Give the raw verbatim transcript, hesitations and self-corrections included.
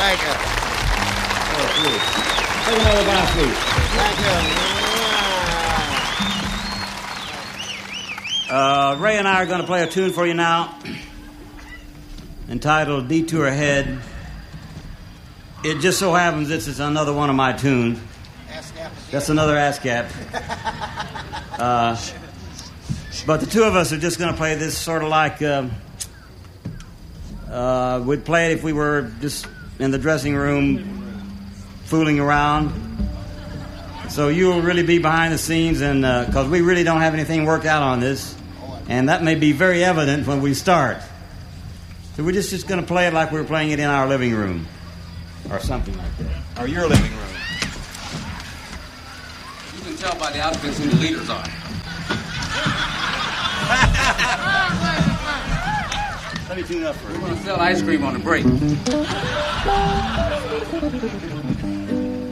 Thank you. Oh, please. Take another bow, please. Thank you. Uh, Ray and I are going to play a tune for you now entitled Detour Ahead. It just so happens this is another one of my tunes. That's another ASCAP. Uh, but the two of us are just going to play this sort of like uh, uh, we'd play it if we were just in the dressing room fooling around. So you'll really be behind the scenes, and because uh, we really don't have anything worked out on this, and that may be very evident when we start. So we're just, just going to play it like we were playing it in our living room or something like that. Or your living room. You can tell by the outfits who the leaders are. Let me tune up for We're going to sell ice cream on the break.